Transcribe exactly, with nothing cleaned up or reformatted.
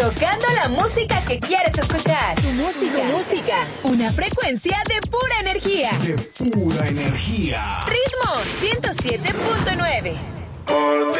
Tocando la música que quieres escuchar. Tu música. Tu música. Una frecuencia de pura energía. De pura energía. Ritmo ciento siete punto nueve. Por ti